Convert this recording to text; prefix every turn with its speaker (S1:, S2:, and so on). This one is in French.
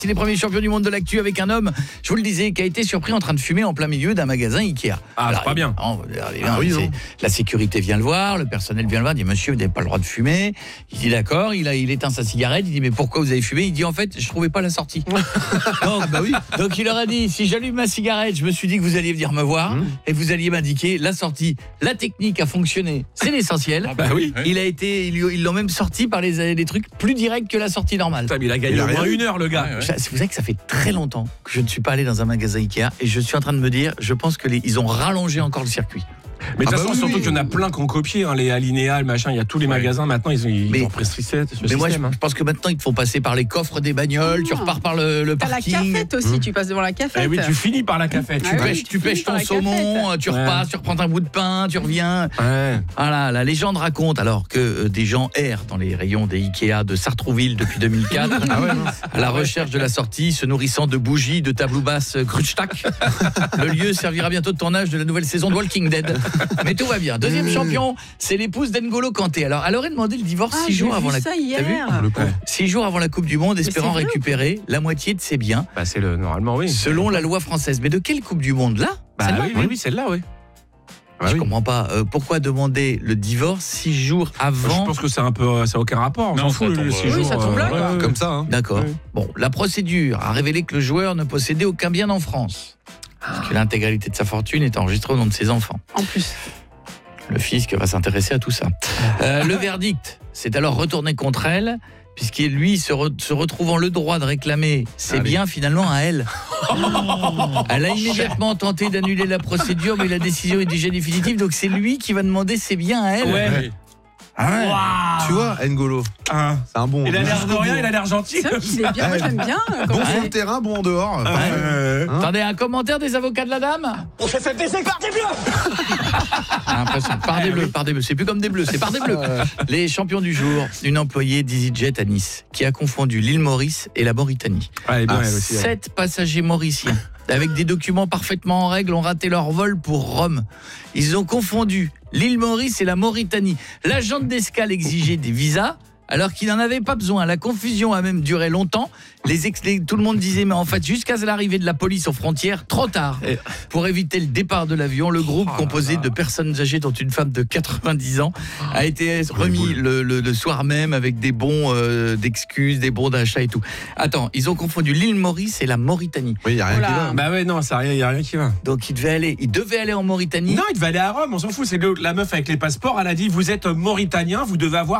S1: C'est les premiers champions du monde de l'actu avec un homme, je vous le disais, qui a été surpris en train de fumer en plein milieu d'un magasin Ikea.
S2: Ah, c'est pas bien.
S1: La sécurité vient le voir, le personnel vient le voir, dit monsieur, vous n'avez pas le droit de fumer. Il dit d'accord, il éteint sa cigarette, il dit mais pourquoi vous avez fumé? Il dit en fait, je trouvais pas la sortie. Donc il leur a dit, si j'allume ma cigarette, je me suis dit que vous alliez venir me voir et vous alliez m'indiquer la sortie. La technique a fonctionné, c'est l'essentiel. Ils l'ont même sorti par les trucs plus directs que la sortie normale.
S2: Putain, il a gagné au moins 1 heure le gars.
S1: Vous savez que ça fait très longtemps que je ne suis pas allé dans un magasin Ikea et je suis en train de me dire, je pense que ils ont rallongé encore le circuit.
S2: Mais de toute façon, surtout qu'il y en a plein qui ont copié, les Alinéa, le machin, il y a tous les magasins maintenant, ils ont prescrit ce système.
S1: Moi, je pense que maintenant, ils te font passer par les coffres des bagnoles, tu repars par le parking.
S3: T'as la cafette aussi, tu passes devant la cafette.
S2: Eh oui, tu finis par la cafette.
S1: Tu pêches ton saumon, tu repasses, tu reprends un bout de pain, tu reviens. Voilà, la légende raconte alors que des gens errent dans les rayons des Ikea de Sartrouville depuis 2004, à la recherche de la sortie, se nourrissant de bougies, de tableaux basses Krutschtak. Le lieu servira bientôt de tournage de la nouvelle saison de Walking Dead. Mais tout va bien. Deuxième champion, c'est l'épouse d'N'Golo Kanté. Alors, elle aurait demandé le divorce 6 jours avant la Coupe. T'as vu 6 jours avant la Coupe du Monde, espérant récupérer la moitié de ses biens.
S2: C'est normalement oui.
S1: Selon la loi française. Mais de quelle Coupe du Monde là?
S2: Oui, celle-là, oui.
S1: Je comprends pas. Pourquoi demander le divorce 6 jours avant?
S2: Je pense que c'est ça n'a aucun rapport. On s'en fout. 6 jours.
S3: Ça tombe là.
S4: Comme ça. Hein.
S1: D'accord. Bon, la procédure a révélé que le joueur ne possédait aucun bien en France. Parce que l'intégralité de sa fortune est enregistrée au nom de ses enfants.
S3: En plus.
S1: Le fisc va s'intéresser à tout ça. Le verdict s'est alors retourné contre elle, puisqu'il lui se retrouvant le droit de réclamer ses biens finalement à elle. Elle a immédiatement tenté d'annuler la procédure, mais la décision est déjà définitive, donc c'est lui qui va demander ses biens à elle.
S4: Tu vois, N'Golo, c'est un bon.
S2: Il a l'air de rien, il a l'air gentil.
S3: C'est vrai qu'il est bien, moi j'aime bien.
S4: Bon sur le terrain, bon en dehors.
S1: Attendez, un commentaire des avocats de la dame?
S5: On s'est fait baiser par des bleus.
S1: Par des bleus, c'est plus comme des bleus, c'est par des bleus. Les champions du jour, une employée d'EasyJet à Nice qui a confondu l'île Maurice et la Mauritanie. 7 passagers mauriciens avec des documents parfaitement en règle ont raté leur vol pour Rome. Ils ont confondu l'île Maurice et la Mauritanie. L'agent d'escale exigeait des visas alors qu'il n'en avait pas besoin. La confusion a même duré longtemps. Tout le monde disait, mais en fait, jusqu'à l'arrivée de la police aux frontières, trop tard. Pour éviter le départ de l'avion, le groupe composé de personnes âgées, dont une femme de 90 ans, a été remis le soir même avec des bons d'excuses, des bons d'achat et tout. Attends, ils ont confondu l'île Maurice et la Mauritanie.
S4: Oui, il n'y a rien qui va.
S2: Bah ouais, non, il n'y a rien qui va.
S1: Donc il devait aller en Mauritanie.
S2: Non, il devait aller à Rome, on s'en fout. C'est la meuf avec les passeports, elle a dit, vous êtes mauritanien, vous devez avoir